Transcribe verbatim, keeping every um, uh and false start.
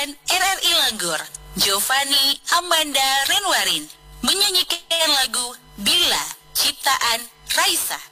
Siaran R R I Langgur, Giovanni Amanda Renwarin menyanyikan lagu Bila ciptaan Raisa.